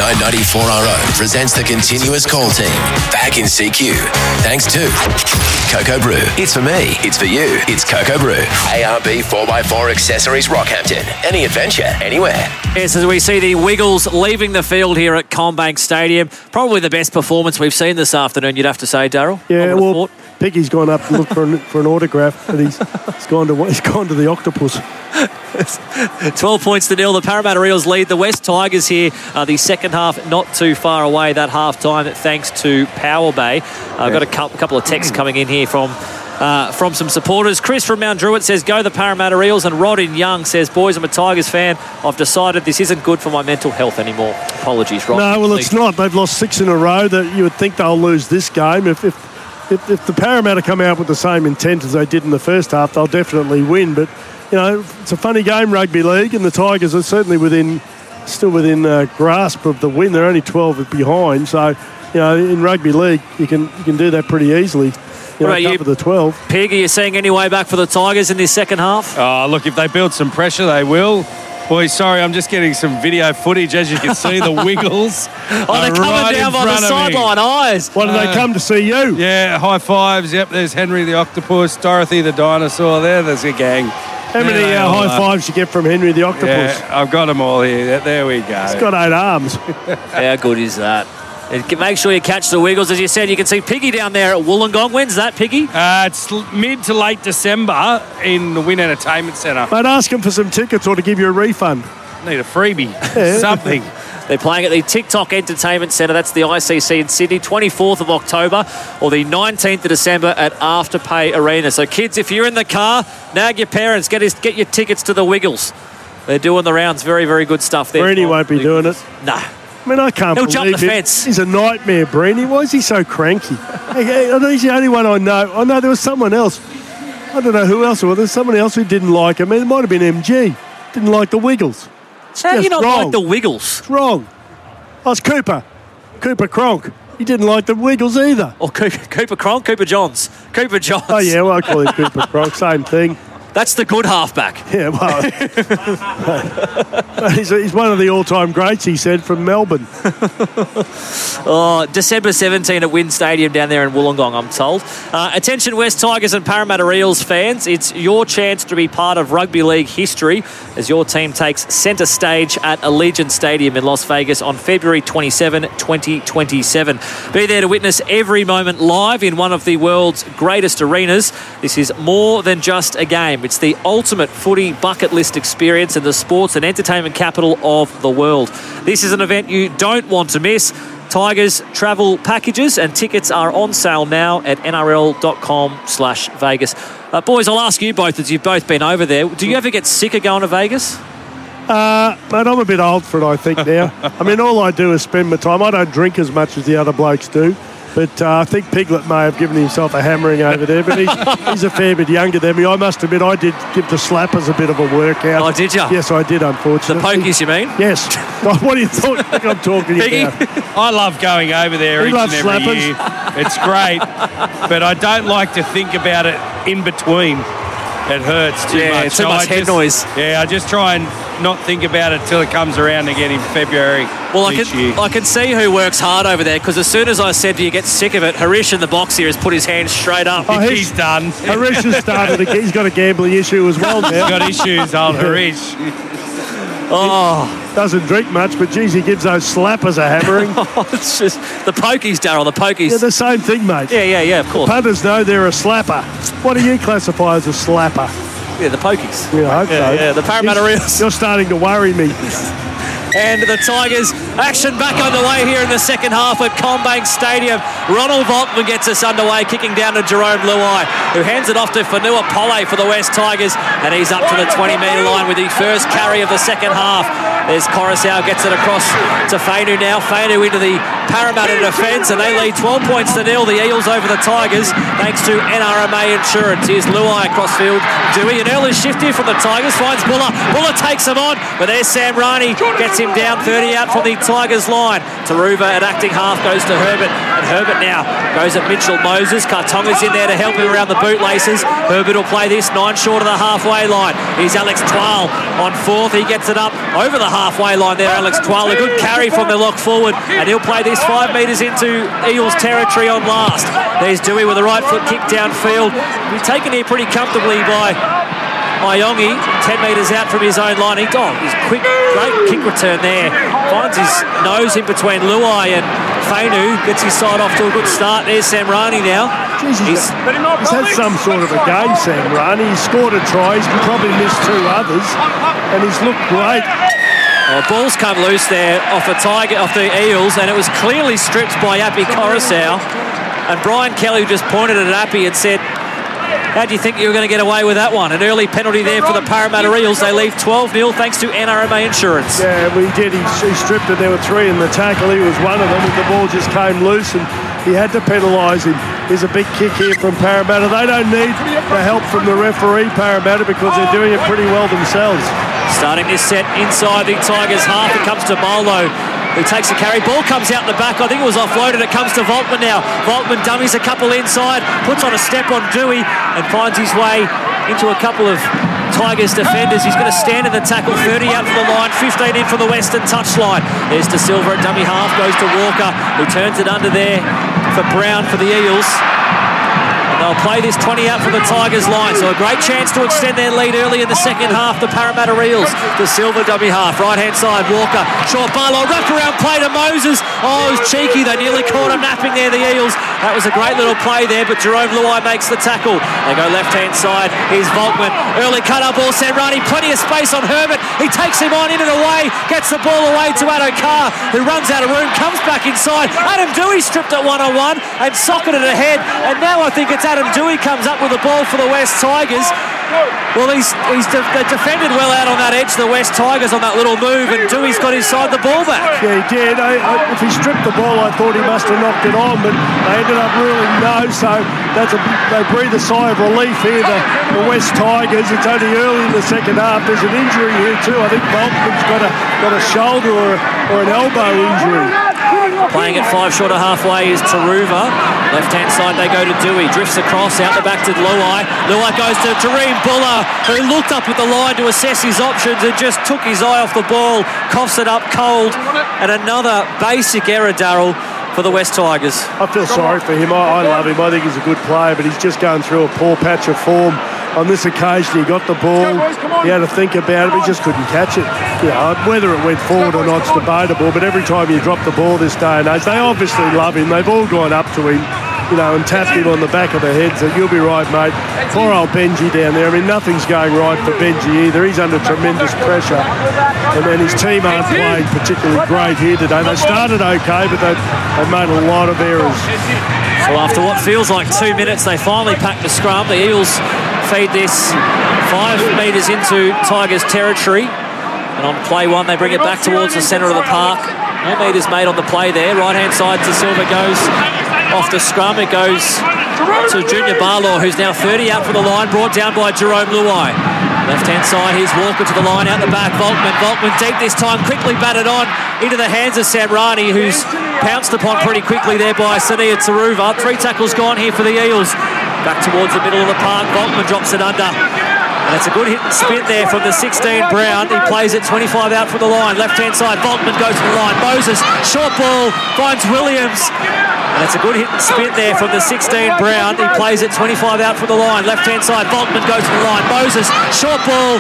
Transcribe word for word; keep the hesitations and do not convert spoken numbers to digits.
nine ninety-four R O presents the continuous call team back in C Q. Thanks to Cocoa Brew. It's for me. It's for you. It's Cocoa Brew. A R B four by four Accessories Rockhampton. Any adventure, anywhere. Yes, as we see the Wiggles leaving the field here at Combank Stadium. Probably the best performance we've seen this afternoon, you'd have to say, Daryl. Yeah, well, Piggy's gone up to look for an, for an autograph, but he's, he's gone to he's gone to the Octopus. twelve points to nil. The Parramatta Eels lead the West Tigers here. Uh, the second half not too far away, that half time, thanks to Power Bay. I've uh, got a couple, couple of texts coming in here from uh, from some supporters. Chris from Mount Druitt says, go the Parramatta Eels. And Rodin Young says, boys, I'm a Tigers fan. I've decided this isn't good for my mental health anymore. Apologies, Rod. No, well, it's not. They've lost six in a row. That you would think they'll lose this game. If, if if if the Parramatta come out with the same intent as they did in the first half, they'll definitely win. But you know, it's a funny game, rugby league, and the Tigers are certainly within, still within uh, grasp of the win. They're only twelve behind, so you know, in rugby league, you can you can do that pretty easily. You what know, about you, the twelve. Pig? Are you seeing any way back for the Tigers in this second half? Oh, look, if they build some pressure, they will. Boys, sorry, I'm just getting some video footage. As you can see, the Wiggles. Oh, they're coming right down by the sideline eyes. Why did uh, they come to see you? Yeah, high fives. Yep, there's Henry the Octopus, Dorothy the Dinosaur. There, there's a gang. How many uh, high are. fives you get from Henry the Octopus? Yeah, I've got them all here. There we go. He's got eight arms. How good is that? And make sure you catch the Wiggles. As you said, you can see Piggy down there at Wollongong. When's that, Piggy? Uh, it's mid to late December in the Wynn Entertainment Centre. Mate, ask them for some tickets or to give you a refund. Need a freebie. Yeah. Something. They're playing at the TikTok Entertainment Centre. That's the I C C in Sydney, twenty-fourth of October or the nineteenth of December at Afterpay Arena. So, kids, if you're in the car, nag your parents. Get his, get your tickets to the Wiggles. They're doing the rounds. Very, very good stuff there. Breeny won't be doing it. No. I mean, I can't He'll believe jump the it. fence. He's a nightmare, Breeny. Why is he so cranky? He's the only one I know. I know there was someone else. I don't know who else. Well, there's someone else who didn't like him. It might have been M G. Didn't like the Wiggles. How do you not wrong. like the Wiggles? It's wrong. Oh, it's Cooper. Cooper Cronk. He didn't like the Wiggles either. Or Cooper, Cooper Cronk? Cooper Johns. Cooper Johns. Oh, yeah, well, I call him Cooper Cronk. Same thing. That's the good halfback. Yeah, well, he's, he's one of the all-time greats, he said, from Melbourne. Oh, December seventeenth at Wynn Stadium down there in Wollongong, I'm told. Uh, attention West Tigers and Parramatta Eels fans. It's your chance to be part of rugby league history as your team takes centre stage at Allegiant Stadium in Las Vegas on February twenty-seventh, twenty twenty-seven. Be there to witness every moment live in one of the world's greatest arenas. This is more than just a game. It's the ultimate footy bucket list experience in the sports and entertainment capital of the world. This is an event you don't want to miss. Tigers travel packages and tickets are on sale now at N R L dot com slash Vegas. Uh, boys, I'll ask you both, as you've both been over there, do you ever get sick of going to Vegas? Uh, mate, I'm a bit old for it, I think, now. I mean, all I do is spend my time. I don't drink as much as the other blokes do. But uh, I think Piglet may have given himself a hammering over there, but he's, he's a fair bit younger than me. I must admit, I did give the slappers a bit of a workout. Oh, did you? Yes, I did, unfortunately. The pokies, you mean? Yes. What do you think I'm talking Piggy? about? I love going over there he each and every slappers. year. It's great, but I don't like to think about it in between. It hurts too yeah, much. too so much I head just, noise. Yeah, I just try and not think about it till it comes around again in February well, each I can, year. I can see who works hard over there, because as soon as I said, do you get sick of it, Harish in the box here has put his hands straight up. Oh, he's, he's done. Harish has started again. He's got a gambling issue as well now. He's got issues, old Harish. Oh, doesn't drink much, but geez, he gives those slappers a hammering. It's just the pokies, Daryl, the pokies. Yeah, the same thing, mate. Yeah, yeah, yeah, of course. Punters know they're a slapper. What do you classify as a slapper? Yeah, the pokies. Yeah, I hope yeah, so. Yeah, the Parramatta Eels. You're starting to worry me. And the Tigers, action back underway here in the second half at Combank Stadium. Ronald Volkman gets us underway, kicking down to Jerome Luai, who hands it off to Fanua Pole for the West Tigers, and he's up to the twenty metre line with the first carry of the second half. There's Coruscant, gets it across to Fainu now. Fainu into the Parramatta defence, and they lead twelve points to nil. The Eels over the Tigers, thanks to N R M A Insurance. Here's Luai across field. Dewey, an early shift here from the Tigers, finds Buller. Buller takes him on, but there's Sam Rani, gets him down thirty out from the Tigers line. Taruva at acting half goes to Herbert, and Herbert now goes at Mitchell Moses. Kartonga's in there to help him around the bootlaces. Herbert will play this nine short of the halfway line. Here's Alex Twal on fourth. He gets it up over the halfway line there, Alex Twal. A good carry from the lock forward, and he'll play this five metres into Eels territory on last. There's Dewey with a right foot kick downfield. He's taken here pretty comfortably by Iongi, ten metres out from his own line. He, oh, he's quick, great kick return there. Finds his nose in between Luai and Fainu. Gets his side off to a good start. There's Samrani now. Jeez, he's, he's had some sort of a game, Samrani. He scored a try. He's probably missed two others, and he's looked great. Well, ball's come loose there off the Tiger, off the Eels, and it was clearly stripped by Appy Coruscant. And Brian Kelly just pointed at Appy and said, how do you think you were going to get away with that one? An early penalty there for the Parramatta Eels. They leave twelve nil thanks to N R M A Insurance. Yeah, we did. He, he stripped it. There were three in the tackle. He was one of them, and the ball just came loose, and he had to penalise him. There's a big kick here from Parramatta. They don't need the help from the referee, Parramatta, because they're doing it pretty well themselves. Starting this set inside the Tigers half. It comes to Molo, who takes a carry. Ball comes out in the back. I think it was offloaded. It comes to Volkman now. Volkman dummies a couple inside, puts on a step on Dewey, and finds his way into a couple of Tigers defenders. He's going to stand in the tackle. thirty out from the line, fifteen in from the Western touchline. There's De Silva at dummy half. Goes to Walker, who turns it under there for Brown for the Eels. They'll play this twenty out from the Tigers line, so a great chance to extend their lead early in the second half. The Parramatta Eels, the Silver dummy half, right-hand side, Walker, short Barlow, wrapped around play to Moses. Oh, it was cheeky. They nearly caught him napping there, the Eels. That was a great little play there, but Jerome Luai makes the tackle. They go left-hand side. Here's Volkman. Early cut-up ball, Samrani, plenty of space on Herbert. He takes him on into the way, gets the ball away to Addo Carr, who runs out of room, comes back inside. Adam Dewey stripped it one-on-one and socketed it ahead, and now I think it's Adam Dewey comes up with the ball for the West Tigers. Well, he's, he's de- they defended well out on that edge, the West Tigers, on that little move, and Dewey's got his side the ball back. Yeah, he did. I, I, if he stripped the ball, I thought he must have knocked it on, but they ended up ruling no, so that's a, they breathe a sigh of relief here, the, the West Tigers. It's only early in the second half. There's an injury here too. I think Bolton's got a, got a shoulder or, or an elbow injury. Playing at five short of halfway is Taruva. Left-hand side they go to Dewey. Drifts across, out the back to Luai. Luai goes to Tareem Buller, who looked up at the line to assess his options and just took his eye off the ball, coughs it up cold. And another basic error, Darryl, for the West Tigers. I feel sorry for him. I, I love him. I think he's a good player, but he's just going through a poor patch of form. On this occasion, he got the ball, he had to think about it, but he just couldn't catch it. You know, whether it went forward or not is debatable, but every time you drop the ball this day and age, they obviously love him. They've all gone up to him, you know, and tapped him on the back of the head. So you'll be right, mate. Poor old Benji down there. I mean, nothing's going right for Benji either. He's under tremendous pressure. And then his team aren't playing particularly great here today. They started okay, but they've, they've made a lot of errors. So after what feels like two minutes, they finally packed the scrum. The Eels feed this five metres into Tigers territory. And on play one, they bring it back towards the centre of the park. No metres made on the play there. Right-hand side to Silva goes off the scrum. It goes to Junior Barlaw, who's now thirty out for the line, brought down by Jerome Luai. Left-hand side, here's Walker to the line, out the back, Volkman. Volkman deep this time, quickly batted on into the hands of Samrani, who's pounced upon pretty quickly there by Sania Taruva. Three tackles gone here for the Eels. Back towards the middle of the park, Volkman drops it under. And it's a good hit and spin there from the sixteen, Brown. He plays it twenty-five out from the line. Left-hand side, Volkman goes to the line. Moses, short ball, finds Williams. And it's a good hit and spin there from the sixteen, Brown. He plays it twenty-five out from the line. Left-hand side, Volkman goes to the line. Moses, short ball,